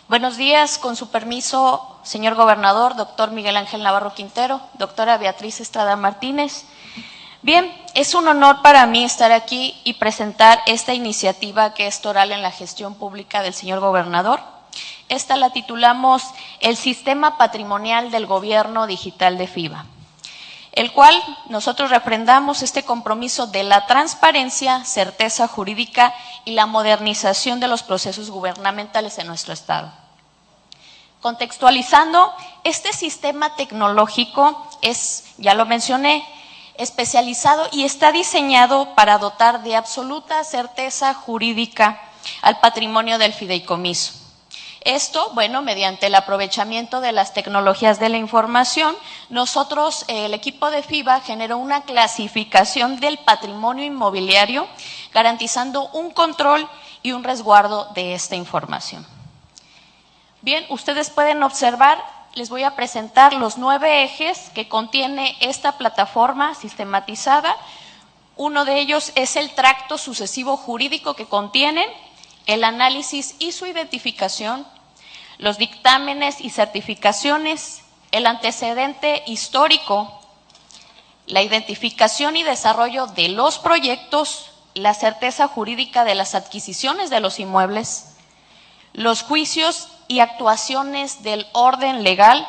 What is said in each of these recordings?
Buenos días, con su permiso, señor gobernador, doctor Miguel Ángel Navarro Quintero, doctora Beatriz Estrada Martínez. Bien, es un honor para mí estar aquí y presentar esta iniciativa que es toral en la gestión pública del señor gobernador. Esta la titulamos El Sistema Patrimonial del Gobierno Digital de FIBA, el cual nosotros refrendamos este compromiso de la transparencia, certeza jurídica y la modernización de los procesos gubernamentales en nuestro Estado. Contextualizando, este sistema tecnológico es, ya lo mencioné, especializado y está diseñado para dotar de absoluta certeza jurídica al patrimonio del fideicomiso. Esto, bueno, mediante el aprovechamiento de las tecnologías de la información, nosotros, el equipo de FIBA, generó una clasificación del patrimonio inmobiliario, garantizando un control y un resguardo de esta información. Bien, ustedes pueden observar, les voy a presentar los 9 ejes que contiene esta plataforma sistematizada. Uno de ellos es el tracto sucesivo jurídico que contienen, el análisis y su identificación, los dictámenes y certificaciones, el antecedente histórico, la identificación y desarrollo de los proyectos, la certeza jurídica de las adquisiciones de los inmuebles, los juicios y actuaciones del orden legal,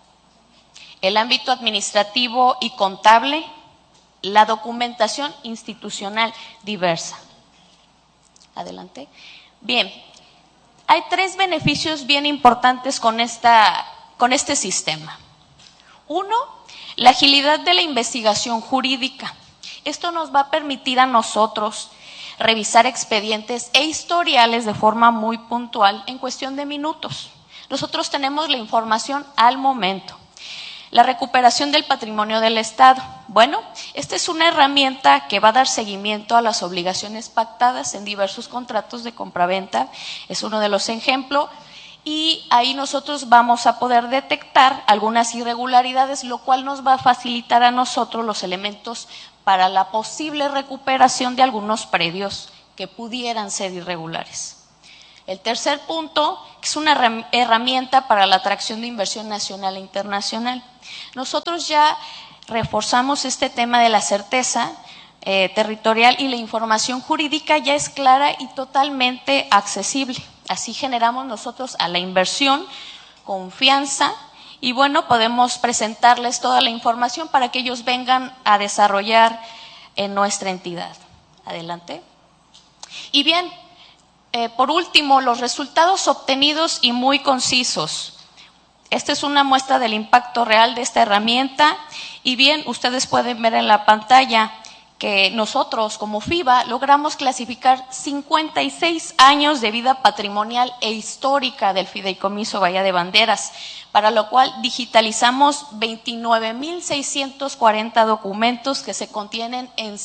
el ámbito administrativo y contable, la documentación institucional diversa. Adelante. Bien, hay 3 beneficios bien importantes con este sistema. Uno, la agilidad de la investigación jurídica. Esto nos va a permitir a nosotros revisar expedientes e historiales de forma muy puntual en cuestión de minutos. Nosotros tenemos la información al momento. La recuperación del patrimonio del Estado. Bueno, esta es una herramienta que va a dar seguimiento a las obligaciones pactadas en diversos contratos de compraventa. Es uno de los ejemplos. Y ahí nosotros vamos a poder detectar algunas irregularidades, lo cual nos va a facilitar a nosotros los elementos para la posible recuperación de algunos predios que pudieran ser irregulares. El tercer punto es una herramienta para la atracción de inversión nacional e internacional. Nosotros ya reforzamos este tema de la certeza territorial y la información jurídica ya es clara y totalmente accesible. Así generamos nosotros a la inversión confianza y bueno, podemos presentarles toda la información para que ellos vengan a desarrollar en nuestra entidad. Adelante. Y bien, por último, los resultados obtenidos y muy concisos. Esta es una muestra del impacto real de esta herramienta y bien, ustedes pueden ver en la pantalla que nosotros como FIBA logramos clasificar 56 años de vida patrimonial e histórica del Fideicomiso Bahía de Banderas, para lo cual digitalizamos 29,640 documentos que se contienen en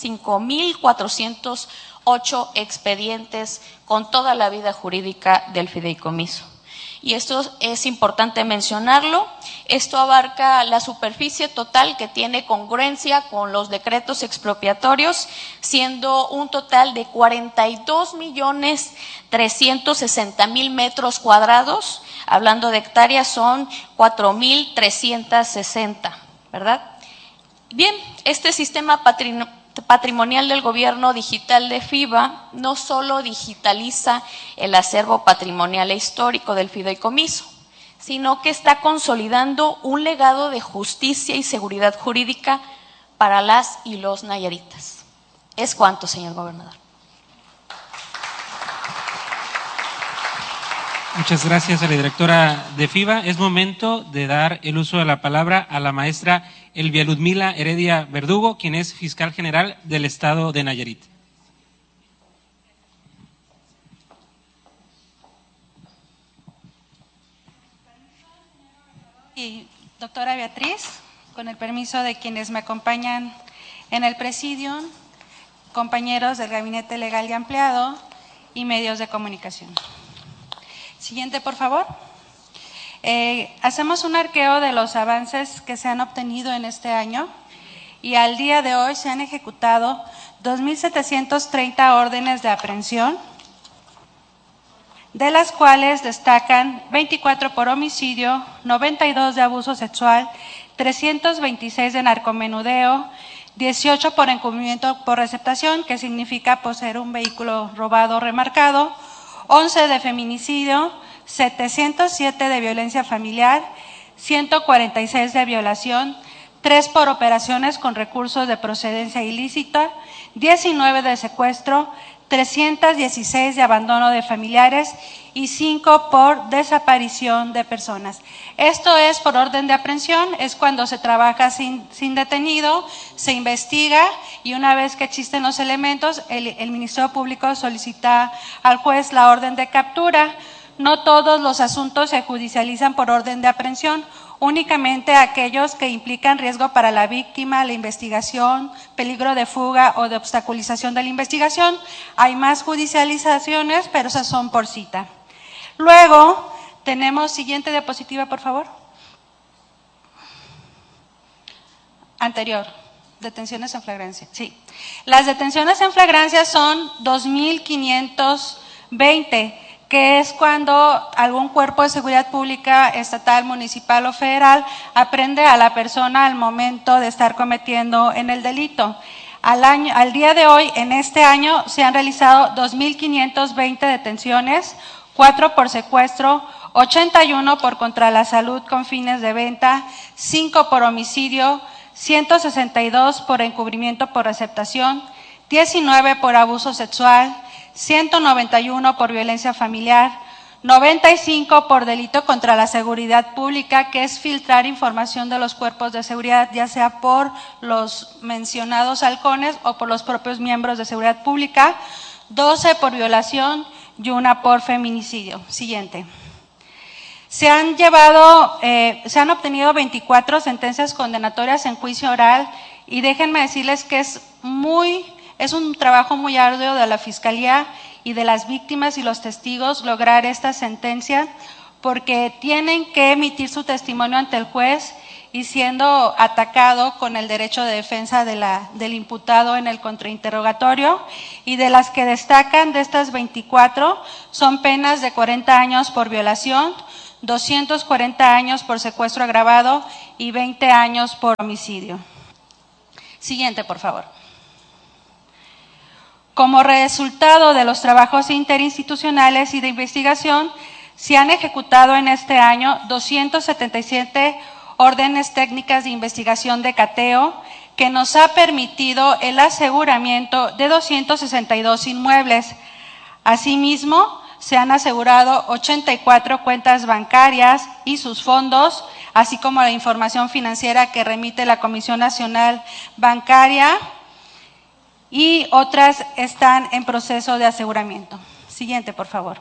5,408 expedientes con toda la vida jurídica del fideicomiso. Y esto es importante mencionarlo, esto abarca la superficie total que tiene congruencia con los decretos expropiatorios, siendo un total de 42,360,000 metros cuadrados, hablando de hectáreas son 4,360, ¿verdad? Bien, este sistema patrimonial del gobierno digital de FIBA no solo digitaliza el acervo patrimonial e histórico del fideicomiso, sino que está consolidando un legado de justicia y seguridad jurídica para las y los nayaritas. Es cuanto, señor gobernador. Muchas gracias a la directora de FIBA. Es momento de dar el uso de la palabra a la maestra Elvia Ludmila Heredia Verdugo, quien es fiscal general del Estado de Nayarit. Y doctora Beatriz, con el permiso de quienes me acompañan en el presidium, compañeros del Gabinete Legal y Ampliado y medios de comunicación. Siguiente, por favor. Hacemos un arqueo de los avances que se han obtenido en este año y al día de hoy se han ejecutado 2,730 órdenes de aprehensión, de las cuales destacan 24 por homicidio, 92 de abuso sexual, 326 de narcomenudeo, 18 por encubrimiento por receptación, que significa poseer un vehículo robado o remarcado, 11 de feminicidio, 707 de violencia familiar, 146 de violación, 3 por operaciones con recursos de procedencia ilícita, 19 de secuestro, 316 de abandono de familiares y 5 por desaparición de personas. Esto es por orden de aprehensión, es cuando se trabaja sin detenido, se investiga y una vez que existen los elementos, el Ministerio Público solicita al juez la orden de captura. No todos los asuntos se judicializan por orden de aprehensión, únicamente aquellos que implican riesgo para la víctima, la investigación, peligro de fuga o de obstaculización de la investigación. Hay más judicializaciones, pero esas son por cita. Luego tenemos, siguiente diapositiva, por favor. Anterior, detenciones en flagrancia. Sí, las detenciones en flagrancia son 2.520, que es cuando algún cuerpo de seguridad pública, estatal, municipal o federal, aprehende a la persona al momento de estar cometiendo en el delito. Al día de hoy, en este año, se han realizado 2.520 detenciones, 4 por secuestro, 81 por contra la salud con fines de venta, 5 por homicidio, 162 por encubrimiento por receptación, 19 por abuso sexual, 191 por violencia familiar, 95 por delito contra la seguridad pública, que es filtrar información de los cuerpos de seguridad, ya sea por los mencionados halcones o por los propios miembros de seguridad pública, 12 por violación y 1 por feminicidio. Siguiente. Se han obtenido 24 sentencias condenatorias en juicio oral y déjenme decirles que es un trabajo muy arduo de la Fiscalía y de las víctimas y los testigos lograr esta sentencia, porque tienen que emitir su testimonio ante el juez y siendo atacado con el derecho de defensa del imputado en el contrainterrogatorio, y de las que destacan de estas 24 son penas de 40 años por violación, 240 años por secuestro agravado y 20 años por homicidio. Siguiente, por favor. Como resultado de los trabajos interinstitucionales y de investigación, se han ejecutado en este año 277 órdenes técnicas de investigación de cateo, que nos ha permitido el aseguramiento de 262 inmuebles. Asimismo, se han asegurado 84 cuentas bancarias y sus fondos, así como la información financiera que remite la Comisión Nacional Bancaria, y otras están en proceso de aseguramiento. Siguiente, por favor.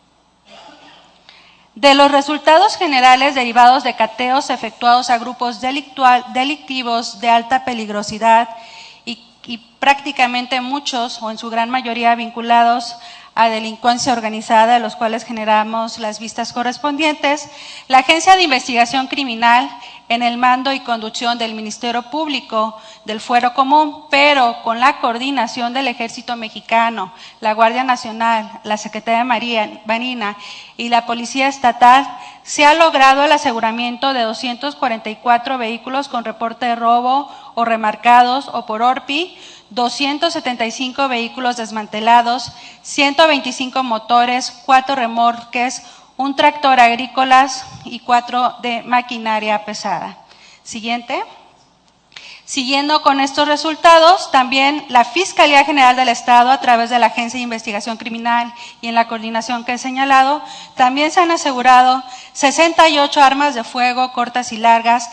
De los resultados generales derivados de cateos efectuados a grupos delictivos de alta peligrosidad y prácticamente muchos o en su gran mayoría vinculados a delincuencia organizada, de los cuales generamos las vistas correspondientes, la Agencia de Investigación Criminal, en el mando y conducción del Ministerio Público, del Fuero Común, pero con la coordinación del Ejército Mexicano, la Guardia Nacional, la Secretaría de Marina y la Policía Estatal, se ha logrado el aseguramiento de 244 vehículos con reporte de robo o remarcados o por ORPI, 275 vehículos desmantelados, 125 motores, 4 remolques, un tractor agrícolas y 4 de maquinaria pesada. Siguiente. Siguiendo con estos resultados, también la Fiscalía General del Estado, a través de la Agencia de Investigación Criminal y en la coordinación que he señalado, también se han asegurado 68 armas de fuego cortas y largas,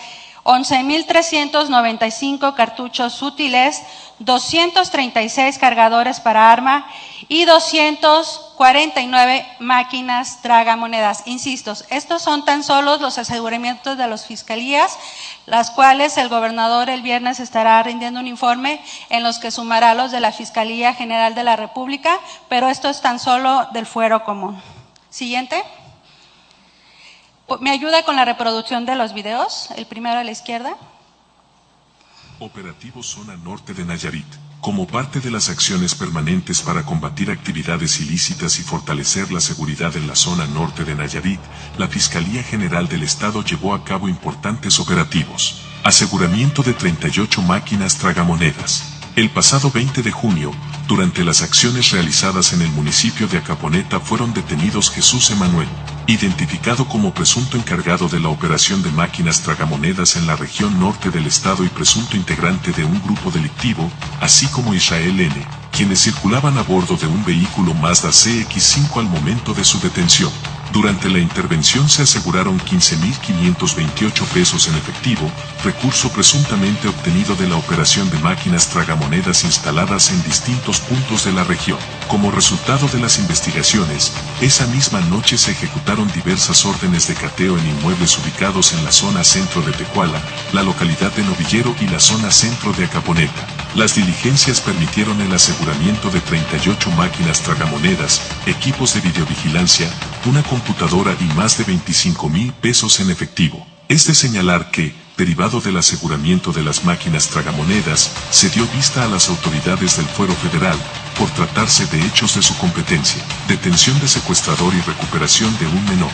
11.395 cartuchos útiles, 236 cargadores para arma y 249 máquinas tragamonedas. Insisto, estos son tan solo los aseguramientos de las fiscalías, las cuales el gobernador el viernes estará rindiendo un informe en los que sumará los de la Fiscalía General de la República, pero esto es tan solo del Fuero Común. Siguiente. ¿Me ayuda con la reproducción de los videos? El primero a la izquierda. Operativo Zona Norte de Nayarit. Como parte de las acciones permanentes para combatir actividades ilícitas y fortalecer la seguridad en la zona norte de Nayarit, la Fiscalía General del Estado llevó a cabo importantes operativos. Aseguramiento de 38 máquinas tragamonedas. El pasado 20 de junio, durante las acciones realizadas en el municipio de Acaponeta fueron detenidos Jesús Emanuel, identificado como presunto encargado de la operación de máquinas tragamonedas en la región norte del estado y presunto integrante de un grupo delictivo, así como Israel N., quienes circulaban a bordo de un vehículo Mazda CX-5 al momento de su detención. Durante la intervención se aseguraron 15.528 pesos en efectivo, recurso presuntamente obtenido de la operación de máquinas tragamonedas instaladas en distintos puntos de la región. Como resultado de las investigaciones, esa misma noche se ejecutaron diversas órdenes de cateo en inmuebles ubicados en la zona centro de Tecuala, la localidad de Novillero y la zona centro de Acaponeta. Las diligencias permitieron el aseguramiento de 38 máquinas tragamonedas, equipos de videovigilancia, una computadora y más de 25.000 pesos en efectivo. Es de señalar que, derivado del aseguramiento de las máquinas tragamonedas, se dio vista a las autoridades del Fuero Federal, por tratarse de hechos de su competencia, detención de secuestrador y recuperación de un menor.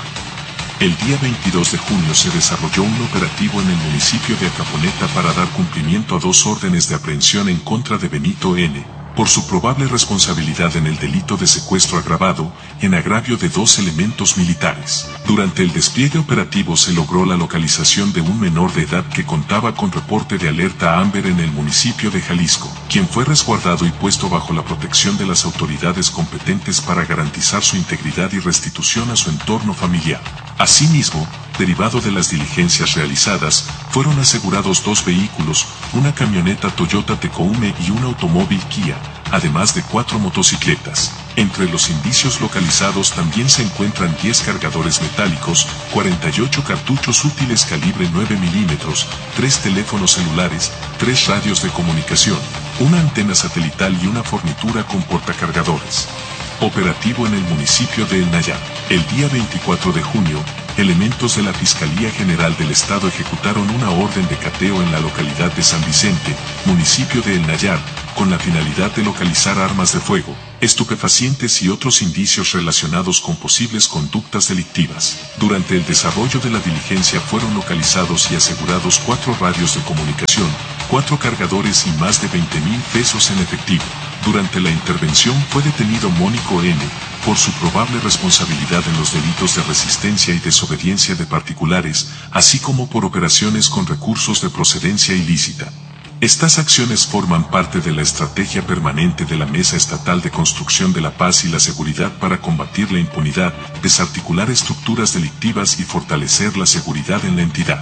El día 22 de junio se desarrolló un operativo en el municipio de Acaponeta para dar cumplimiento a 2 órdenes de aprehensión en contra de Benito N., por su probable responsabilidad en el delito de secuestro agravado, en agravio de 2 elementos militares. Durante el despliegue operativo se logró la localización de un menor de edad que contaba con reporte de alerta Amber en el municipio de Jalisco, quien fue resguardado y puesto bajo la protección de las autoridades competentes para garantizar su integridad y restitución a su entorno familiar. Asimismo, derivado de las diligencias realizadas, fueron asegurados 2 vehículos, una camioneta Toyota Tecoume y un automóvil Kia, además de 4 motocicletas. Entre los indicios localizados también se encuentran 10 cargadores metálicos, 48 cartuchos útiles calibre 9 milímetros, 3 teléfonos celulares, 3 radios de comunicación, una antena satelital y una fornitura con portacargadores. Operativo en el municipio de El Nayar. El día 24 de junio, elementos de la Fiscalía General del Estado ejecutaron una orden de cateo en la localidad de San Vicente, municipio de El Nayar, con la finalidad de localizar armas de fuego, estupefacientes y otros indicios relacionados con posibles conductas delictivas. Durante el desarrollo de la diligencia fueron localizados y asegurados 4 radios de comunicación, 4 cargadores y más de 20.000 pesos en efectivo. Durante la intervención fue detenido Mónico N., por su probable responsabilidad en los delitos de resistencia y desobediencia de particulares, así como por operaciones con recursos de procedencia ilícita. Estas acciones forman parte de la estrategia permanente de la Mesa Estatal de Construcción de la Paz y la Seguridad para combatir la impunidad, desarticular estructuras delictivas y fortalecer la seguridad en la entidad.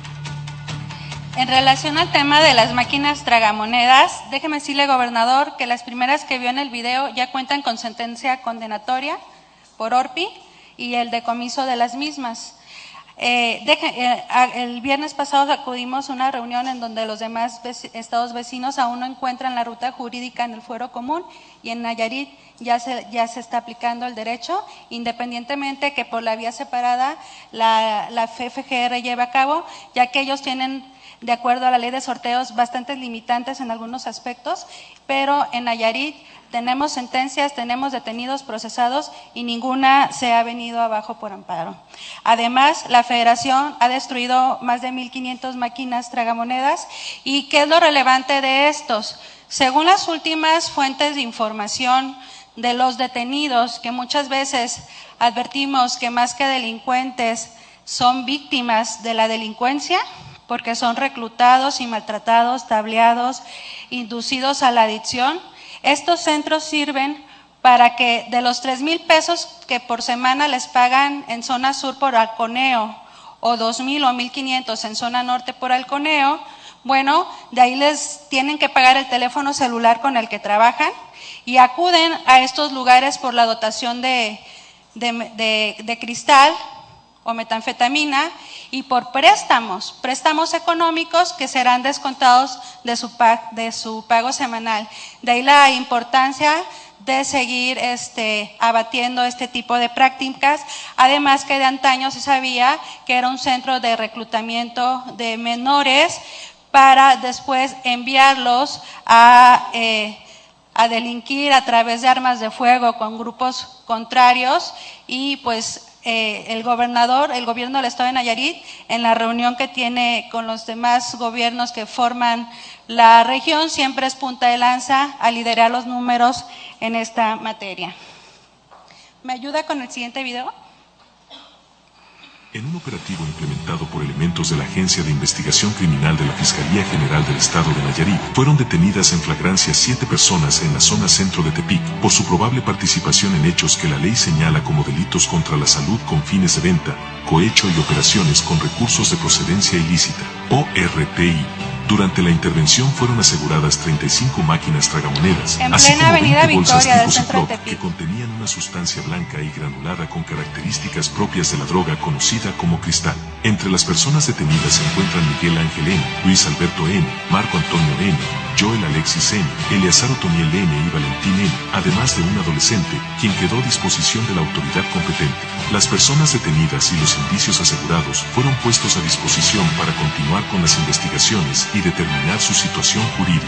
En relación al tema de las máquinas tragamonedas, déjeme decirle, gobernador, que las primeras que vio en el video ya cuentan con sentencia condenatoria por ORPI y el decomiso de las mismas. El viernes pasado acudimos a una reunión en donde los demás estados vecinos aún no encuentran la ruta jurídica en el fuero común y en Nayarit ya se está aplicando el derecho, independientemente que por la vía separada la FFGR lleve a cabo, ya que ellos tienen, de acuerdo a la ley de sorteos, bastantes limitantes en algunos aspectos, pero en Nayarit tenemos sentencias, tenemos detenidos procesados y ninguna se ha venido abajo por amparo. Además, la Federación ha destruido más de 1.500 máquinas tragamonedas. ¿Y qué es lo relevante de estos? Según las últimas fuentes de información de los detenidos, que muchas veces advertimos que más que delincuentes son víctimas de la delincuencia, porque son reclutados y maltratados, tableados, inducidos a la adicción. Estos centros sirven para que de los 3,000 pesos que por semana les pagan en zona sur por halconeo, o 2,000 o 1,500 en zona norte por halconeo, bueno, de ahí les tienen que pagar el teléfono celular con el que trabajan y acuden a estos lugares por la dotación de cristal o metanfetamina y por préstamos económicos que serán descontados de su pago semanal. De ahí la importancia de seguir abatiendo este tipo de prácticas, además que de antaño se sabía que era un centro de reclutamiento de menores para después enviarlos a delinquir a través de armas de fuego con grupos contrarios y pues el gobierno del estado de Nayarit, en la reunión que tiene con los demás gobiernos que forman la región, siempre es punta de lanza a liderar los números en esta materia. ¿Me ayuda con el siguiente video? En un operativo implementado por elementos de la Agencia de Investigación Criminal de la Fiscalía General del Estado de Nayarit, fueron detenidas en flagrancia 7 personas en la zona centro de Tepic por su probable participación en hechos que la ley señala como delitos contra la salud con fines de venta, cohecho y operaciones con recursos de procedencia ilícita, ORPI. Durante la intervención fueron aseguradas 35 máquinas tragamonedas, en así plena como 20 avenida bolsas Victoria del tipo centro de Ziploc Tepic, que contenían una sustancia blanca y granulada con características propias de la droga conocida como cristal. Entre las personas detenidas se encuentran Miguel Ángel N., Luis Alberto N., Marco Antonio N., Joel Alexis N., Eleazar Otoniel N. y Valentín N., además de un adolescente, quien quedó a disposición de la autoridad competente. Las personas detenidas y los indicios asegurados fueron puestos a disposición para continuar con las investigaciones y determinar su situación jurídica.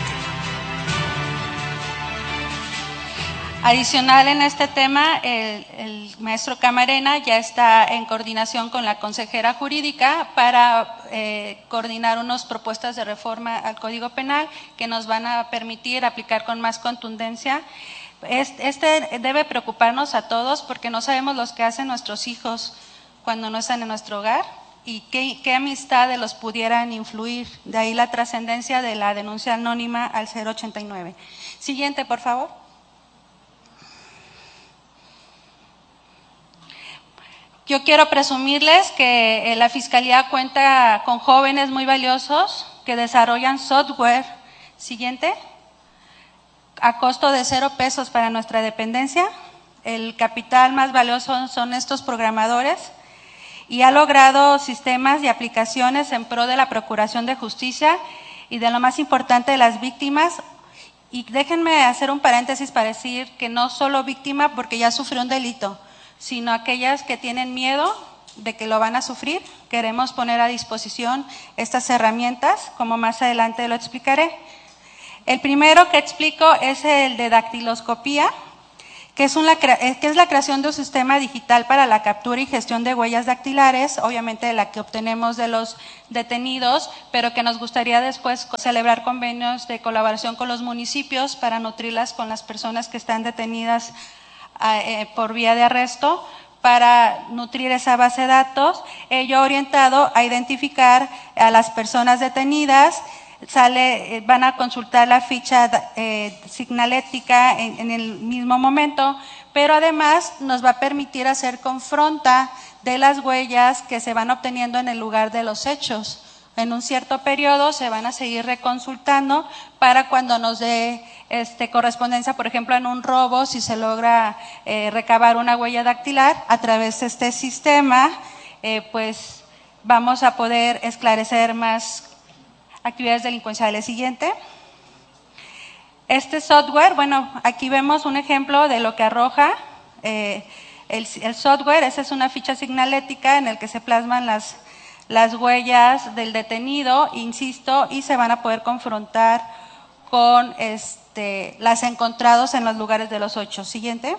Adicional en este tema, el maestro Camarena ya está en coordinación con la consejera jurídica para coordinar unas propuestas de reforma al Código Penal que nos van a permitir aplicar con más contundencia. Este debe preocuparnos a todos porque no sabemos los que hacen nuestros hijos cuando no están en nuestro hogar y qué amistades los pudieran influir. De ahí la trascendencia de la denuncia anónima al 089. Siguiente, por favor. Yo quiero presumirles que la Fiscalía cuenta con jóvenes muy valiosos que desarrollan software, siguiente, a costo de 0 pesos para nuestra dependencia. El capital más valioso son estos programadores y ha logrado sistemas y aplicaciones en pro de la procuración de justicia y de lo más importante de las víctimas. Y déjenme hacer un paréntesis para decir que no solo víctima porque ya sufrió un delito, sino aquellas que tienen miedo de que lo van a sufrir. Queremos poner a disposición estas herramientas, como más adelante lo explicaré. El primero que explico es el de dactiloscopía, que es la creación de un sistema digital para la captura y gestión de huellas dactilares, obviamente la que obtenemos de los detenidos, pero que nos gustaría después celebrar convenios de colaboración con los municipios para nutrirlas con las personas que están detenidas por vía de arresto, para nutrir esa base de datos, ello orientado a identificar a las personas detenidas. Van a consultar la ficha signalética en el mismo momento, pero además nos va a permitir hacer confronta de las huellas que se van obteniendo en el lugar de los hechos. En un cierto periodo se van a seguir reconsultando para cuando nos dé correspondencia, por ejemplo, en un robo, si se logra recabar una huella dactilar a través de este sistema, pues vamos a poder esclarecer más actividades delincuenciales. Siguiente. Este software, bueno, aquí vemos un ejemplo de lo que arroja el software. Esa es una ficha signalética en el que se plasman las huellas del detenido, insisto, y se van a poder confrontar con las encontrados en los lugares de los hechos. Siguiente.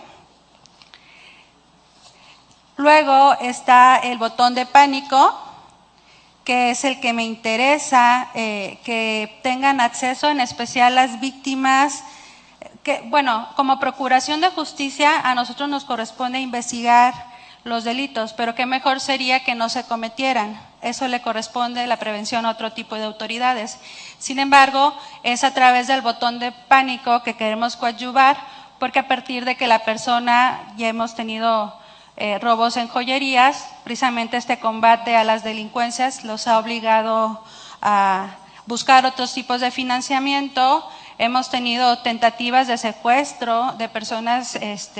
Luego está el botón de pánico, que es el que me interesa que tengan acceso, en especial las víctimas, que, bueno, como Procuración de Justicia a nosotros nos corresponde investigar los delitos, pero qué mejor sería que no se cometieran. Eso le corresponde la prevención a otro tipo de autoridades. Sin embargo, es a través del botón de pánico que queremos coadyuvar, porque a partir de que la persona, ya hemos tenido robos en joyerías, precisamente este combate a las delincuencias los ha obligado a buscar otros tipos de financiamiento. Hemos tenido tentativas de secuestro de personas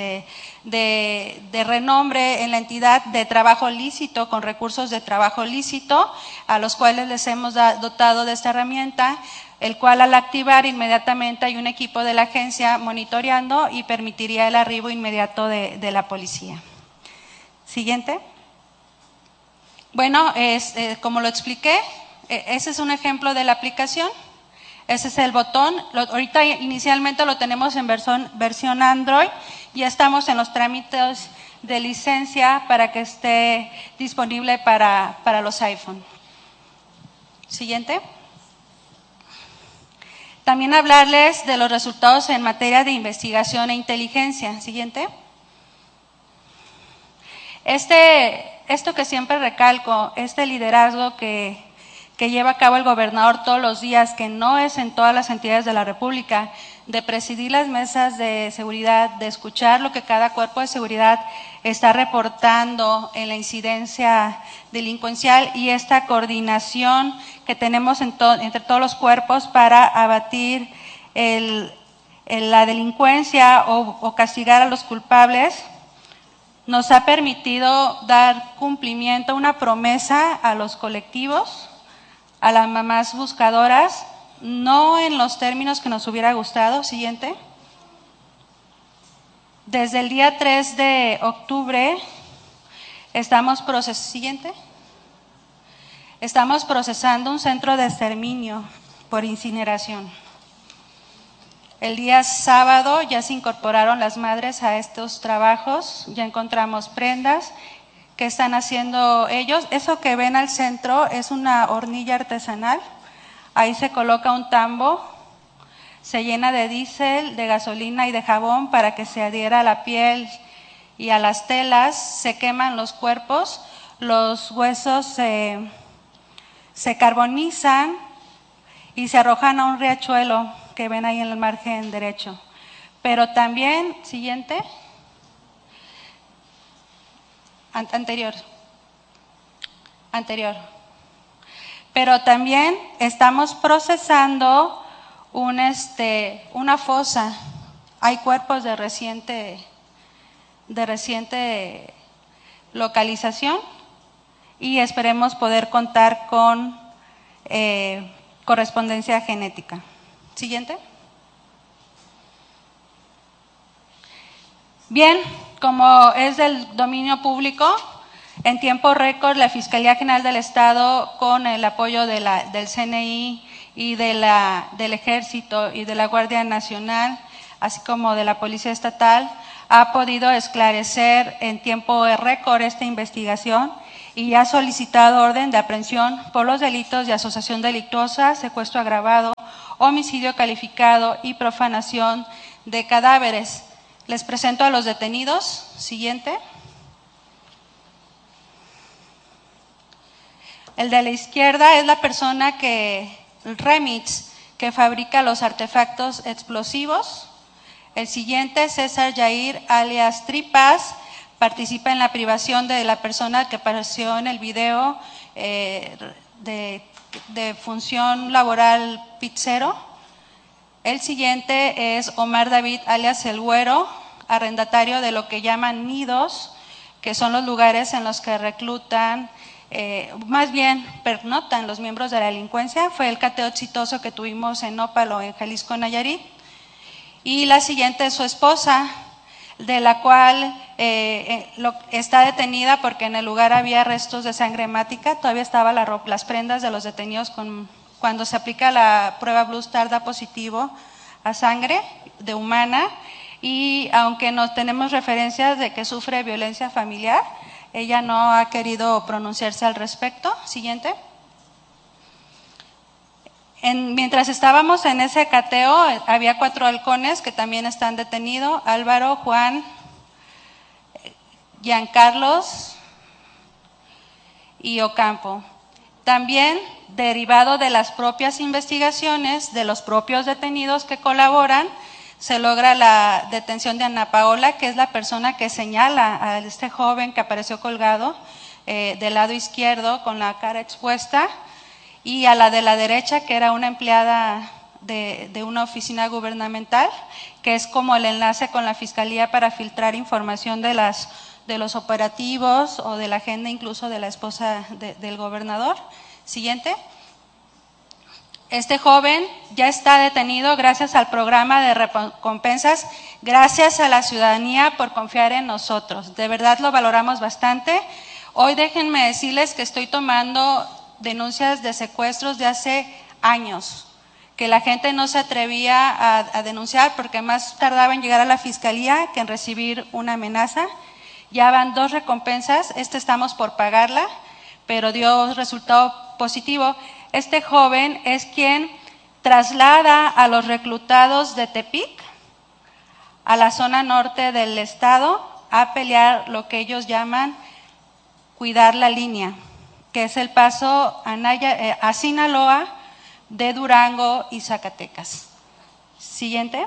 de renombre en la entidad, de trabajo lícito, con recursos de trabajo lícito, a los cuales les hemos dotado de esta herramienta, el cual al activar inmediatamente hay un equipo de la agencia monitoreando y permitiría el arribo inmediato de la policía. Siguiente. Bueno, como lo expliqué, Ese es un ejemplo de la aplicación. Ese es el botón. Ahorita inicialmente lo tenemos en versión Android. Ya estamos en los trámites de licencia para que esté disponible para los iPhone. Siguiente. También hablarles de los resultados en materia de investigación e inteligencia. Siguiente. Esto que siempre recalco, este liderazgo que lleva a cabo el gobernador todos los días, que no es en todas las entidades de la República, de presidir las mesas de seguridad, de escuchar lo que cada cuerpo de seguridad está reportando en la incidencia delincuencial y esta coordinación que tenemos entre todos los cuerpos para abatir la delincuencia o castigar a los culpables, nos ha permitido dar cumplimiento a una promesa a los colectivos, a las mamás buscadoras, no en los términos que nos hubiera gustado. Siguiente. Desde el día 3 de octubre estamos procesando un centro de exterminio por incineración. El día sábado ya se incorporaron las madres a estos trabajos, ya encontramos prendas. ¿Qué están haciendo ellos? Eso que ven al centro es una hornilla artesanal. Ahí se coloca un tambo, se llena de diésel, de gasolina y de jabón para que se adhiera a la piel y a las telas. Se queman los cuerpos, los huesos se carbonizan y se arrojan a un riachuelo que ven ahí en el margen derecho. Pero también, siguiente. Anterior. Pero también estamos procesando una fosa. Hay cuerpos de reciente localización y esperemos poder contar con correspondencia genética. Siguiente. Bien, como es del dominio público, en tiempo récord la Fiscalía General del Estado, con el apoyo del CNI y del Ejército y de la Guardia Nacional, así como de la Policía Estatal, ha podido esclarecer en tiempo récord esta investigación y ha solicitado orden de aprehensión por los delitos de asociación delictuosa, secuestro agravado, homicidio calificado y profanación de cadáveres. Les presento a los detenidos. Siguiente. El de la izquierda es la persona Remix, que fabrica los artefactos explosivos. El siguiente, César Yair, alias Tripas, participa en la privación de la persona que apareció en el video de función laboral pizzero. El siguiente es Omar David, alias El Güero, arrendatario de lo que llaman nidos, que son los lugares en los que reclutan, más bien pernotan los miembros de la delincuencia. Fue el cateo exitoso que tuvimos en Ópalo, en Jalisco, Nayarit. Y la siguiente es su esposa, de la cual está detenida porque en el lugar había restos de sangre hemática. Todavía estaban las prendas de los detenidos cuando se aplica la prueba Blue Star, da positivo a sangre de humana, y aunque no tenemos referencias de que sufre violencia familiar, ella no ha querido pronunciarse al respecto. Siguiente. Mientras estábamos en ese cateo, había 4 halcones que también están detenidos: Álvaro, Juan, Giancarlos y Ocampo. También, derivado de las propias investigaciones de los propios detenidos que colaboran, se logra la detención de Ana Paola, que es la persona que señala a este joven que apareció colgado del lado izquierdo con la cara expuesta, y a la de la derecha, que era una empleada de una oficina gubernamental, que es como el enlace con la Fiscalía para filtrar información de los operativos o de la agenda incluso de la esposa del gobernador. Siguiente. Este joven ya está detenido gracias al programa de recompensas, gracias a la ciudadanía por confiar en nosotros. De verdad lo valoramos bastante. Hoy déjenme decirles que estoy tomando denuncias de secuestros de hace años, que la gente no se atrevía a denunciar porque más tardaba en llegar a la fiscalía que en recibir una amenaza. Ya van 2 recompensas, estamos por pagarla, pero dio resultado positivo. Este joven es quien traslada a los reclutados de Tepic a la zona norte del estado a pelear lo que ellos llaman cuidar la línea, que es el paso a Sinaloa de Durango y Zacatecas. Siguiente.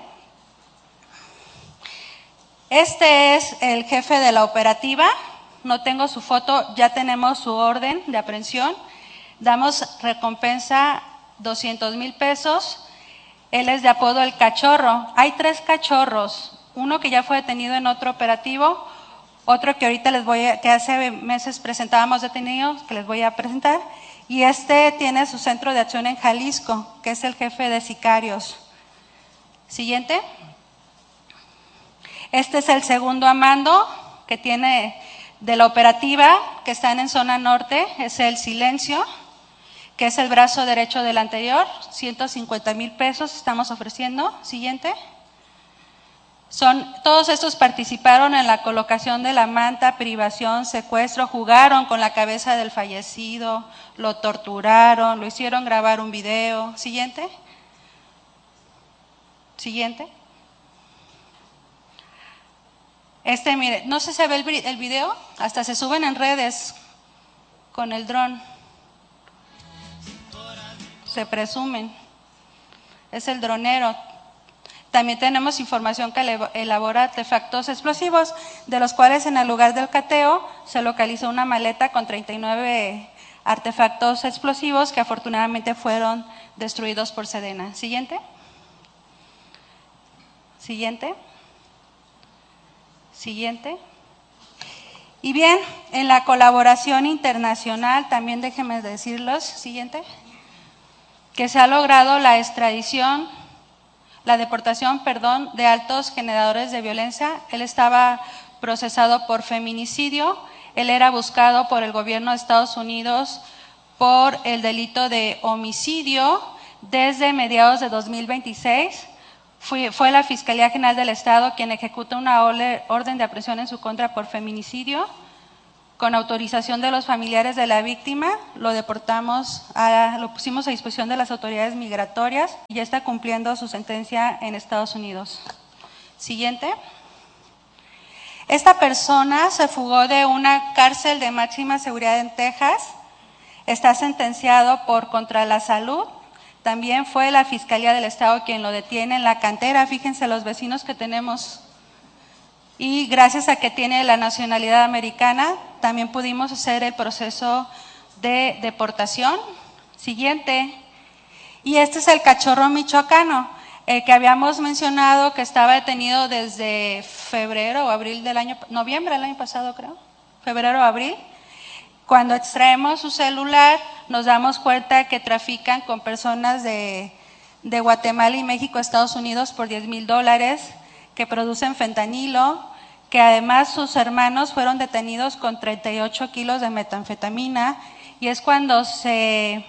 Este es el jefe de la operativa, no tengo su foto, ya tenemos su orden de aprehensión, damos recompensa 200,000 pesos, él es de apodo El Cachorro. Hay 3 cachorros, uno que ya fue detenido en otro operativo, otro que ahorita que hace meses presentábamos detenidos, que les voy a presentar, y este tiene su centro de acción en Jalisco, que es el jefe de sicarios. Siguiente. Este es el segundo a mando que tiene de la operativa, que están en zona norte, es el Silencio, que es el brazo derecho del anterior, 150,000 pesos estamos ofreciendo. Siguiente. Todos estos participaron en la colocación de la manta, privación, secuestro, jugaron con la cabeza del fallecido, lo torturaron, lo hicieron grabar un video. Siguiente. Siguiente. Mire, no sé si se ve el video, hasta se suben en redes con el dron. Se presumen. Es el dronero. También tenemos información que elabora artefactos explosivos, de los cuales en el lugar del cateo se localizó una maleta con 39 artefactos explosivos que afortunadamente fueron destruidos por Sedena. Siguiente. Siguiente. Siguiente. Y bien, en la colaboración internacional, también déjenme decirlos, siguiente, que se ha logrado la deportación de altos generadores de violencia. Él estaba procesado por feminicidio, él era buscado por el gobierno de Estados Unidos por el delito de homicidio desde mediados de 2026. Fue la Fiscalía General del Estado quien ejecuta una orden de aprehensión en su contra por feminicidio. Con autorización de los familiares de la víctima, lo pusimos a disposición de las autoridades migratorias y ya está cumpliendo su sentencia en Estados Unidos. Siguiente. Esta persona se fugó de una cárcel de máxima seguridad en Texas, está sentenciado por contra la salud. También fue la Fiscalía del Estado quien lo detiene en la cantera, fíjense los vecinos que tenemos. Y gracias a que tiene la nacionalidad americana, también pudimos hacer el proceso de deportación. Siguiente. Y este es el cachorro michoacano, que habíamos mencionado que estaba detenido desde febrero o abril noviembre del año pasado creo, febrero o abril. Cuando extraemos su celular, nos damos cuenta que trafican con personas de Guatemala y México a Estados Unidos por $10,000, que producen fentanilo, que además sus hermanos fueron detenidos con 38 kilos de metanfetamina, y es cuando se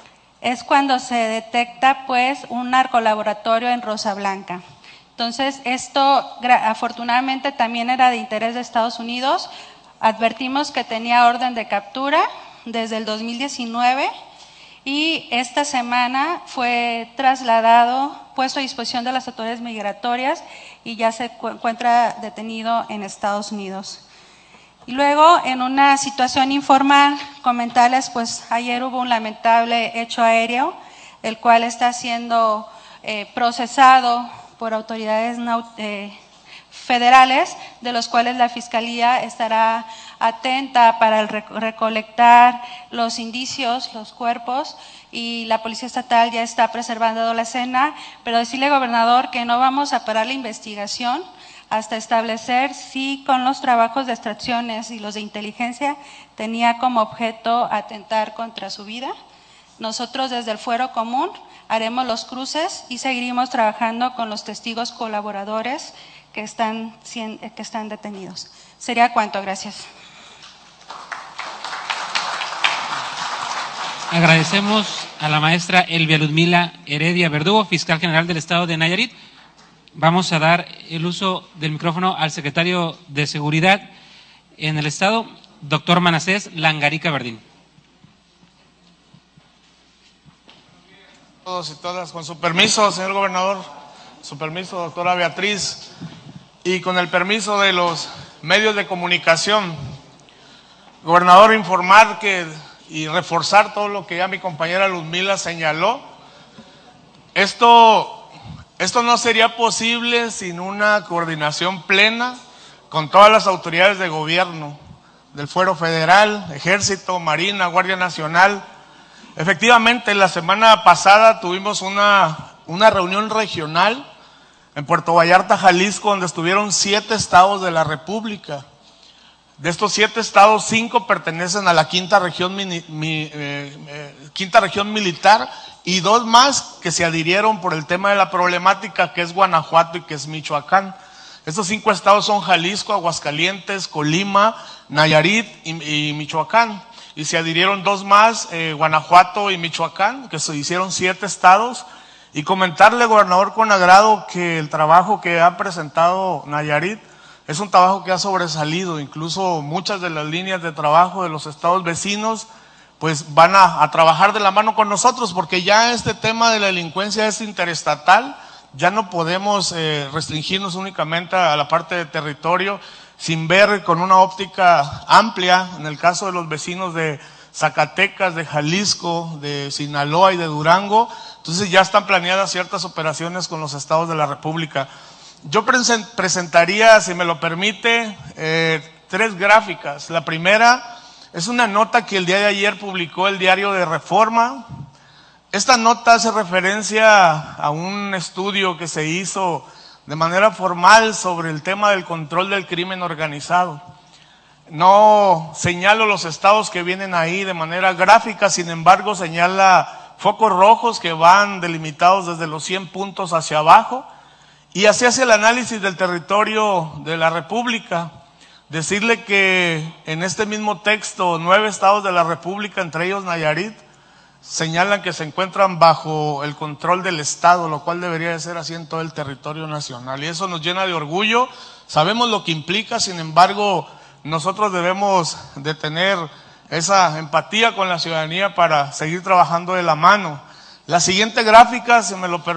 detecta pues un narcolaboratorio en Rosa Blanca. Entonces esto afortunadamente también era de interés de Estados Unidos. Advertimos que tenía orden de captura desde el 2019 y esta semana fue puesto a disposición de las autoridades migratorias y ya se encuentra detenido en Estados Unidos. Y luego, en una situación informal, comentarles, pues ayer hubo un lamentable hecho aéreo, el cual está siendo procesado por autoridades federales, de los cuales la Fiscalía estará atenta para recolectar los indicios, los cuerpos, y la Policía Estatal ya está preservando la escena, pero decirle, gobernador, que no vamos a parar la investigación hasta establecer si con los trabajos de extracciones y los de inteligencia tenía como objeto atentar contra su vida. Nosotros desde el Fuero Común haremos los cruces y seguiremos trabajando con los testigos colaboradores que están detenidos. Sería cuanto, gracias. Agradecemos a la maestra Elvia Ludmila Heredia Verdugo, fiscal general del estado de Nayarit. Vamos a dar el uso del micrófono al secretario de Seguridad en el estado, doctor Manasés Langarica Verdín. Todos y todas, con su permiso, señor gobernador, su permiso, doctora Beatriz, y con el permiso de los medios de comunicación, gobernador, informar y reforzar todo lo que ya mi compañera Ludmila señaló. Esto no sería posible sin una coordinación plena con todas las autoridades de gobierno, del Fuero Federal, Ejército, Marina, Guardia Nacional. Efectivamente, la semana pasada tuvimos una reunión regional en Puerto Vallarta, Jalisco, donde estuvieron 7 estados de la República. De estos 7 estados, 5 pertenecen a la quinta región militar y 2 más que se adhirieron por el tema de la problemática, que es Guanajuato y que es Michoacán. Estos 5 estados son Jalisco, Aguascalientes, Colima, Nayarit y Michoacán. Y se adhirieron 2 más, Guanajuato y Michoacán, que se hicieron 7 estados. Y comentarle, gobernador, con agrado que el trabajo que ha presentado Nayarit es un trabajo que ha sobresalido. Incluso muchas de las líneas de trabajo de los estados vecinos pues van a trabajar de la mano con nosotros, porque ya este tema de la delincuencia es interestatal. Ya no podemos restringirnos únicamente a la parte de territorio, sin ver con una óptica amplia, en el caso de los vecinos de Zacatecas, de Jalisco, de Sinaloa y de Durango. Entonces ya están planeadas ciertas operaciones con los estados de la República. Yo presentaría, si me lo permite, 3 gráficas. La primera es una nota que el día de ayer publicó el diario de Reforma. Esta nota hace referencia a un estudio que se hizo de manera formal sobre el tema del control del crimen organizado. No señalo los estados que vienen ahí de manera gráfica, sin embargo señala focos rojos que van delimitados desde los 100 puntos hacia abajo, y así hace el análisis del territorio de la República. Decirle que en este mismo texto 9 estados de la República, entre ellos Nayarit, señalan que se encuentran bajo el control del Estado, lo cual debería de ser así en todo el territorio nacional. Y eso nos llena de orgullo. Sabemos lo que implica, sin embargo, nosotros debemos de tener esa empatía con la ciudadanía para seguir trabajando de la mano. La siguiente gráfica, si me lo permite.